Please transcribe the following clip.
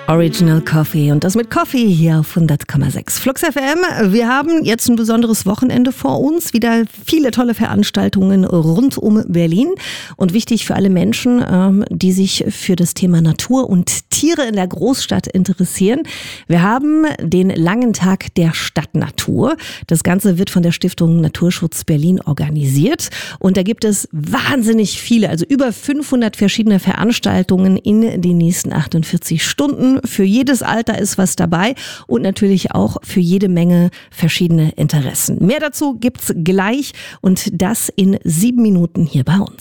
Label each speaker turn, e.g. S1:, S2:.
S1: Original Coffee und das mit Coffee hier auf 100,6 Flux FM. Wir haben jetzt ein besonderes Wochenende vor uns, wieder viele tolle Veranstaltungen rund um Berlin und wichtig für alle Menschen, die sich für das Thema Natur und Tiere in der Großstadt interessieren. Wir haben den langen Tag der Stadtnatur. Das Ganze wird von der Stiftung Naturschutz Berlin organisiert und da gibt es wahnsinnig viele, also über 500 verschiedene Veranstaltungen in den nächsten 48 Stunden. Für jedes Alter ist was dabei und natürlich auch für jede Menge verschiedene Interessen. Mehr dazu gibt's gleich und das in 7 Minuten hier bei uns.